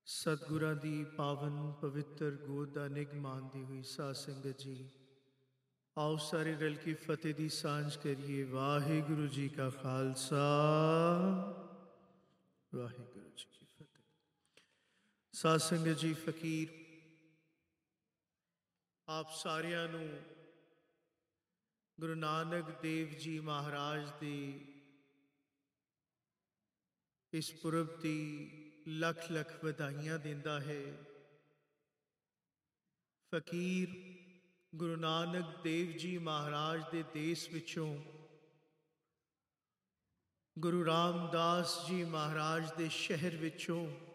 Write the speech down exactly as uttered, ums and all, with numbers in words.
ਸਤਿਗੁਰਾਂ ਦੀ ਪਾਵਨ ਪਵਿੱਤਰ ਗੋਦ ਦਾ ਨਿੱਘ ਮਾਣਦੀ ਹੋਈ ਸਾਧ ਸੰਗਤ ਜੀ, ਆਓ ਸਾਰੇ ਰਲ ਕੇ ਫਤਿਹ ਦੀ ਸਾਂਝ ਕਰੀਏ। ਵਾਹਿਗੁਰੂ ਜੀ ਕਾ ਖਾਲਸਾ, ਵਾਹਿਗੁਰੂ ਜੀ ਕੀ ਫਤਿਹ। ਸਾਧ ਸੰਗਤ ਜੀ, ਫਕੀਰ ਆਪ ਸਾਰਿਆਂ ਨੂੰ ਗੁਰੂ ਨਾਨਕ ਦੇਵ ਜੀ ਮਹਾਰਾਜ ਦੇ ਇਸ ਪੁਰਬ ਦੀ ਲੱਖ ਲੱਖ ਵਧਾਈਆਂ ਦਿੰਦਾ ਹੈ। ਫਕੀਰ ਗੁਰੂ ਨਾਨਕ ਦੇਵ ਜੀ ਮਹਾਰਾਜ ਦੇ ਦੇਸ਼ ਵਿੱਚੋਂ ਗੁਰੂ ਰਾਮਦਾਸ ਜੀ ਮਹਾਰਾਜ ਦੇ ਸ਼ਹਿਰ ਵਿੱਚੋਂ